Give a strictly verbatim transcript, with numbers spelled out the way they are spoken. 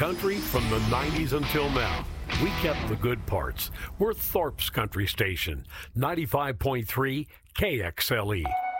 country from the nineties until now. We kept the good parts. We're Thorpe's Country Station, ninety-five point three K X L E.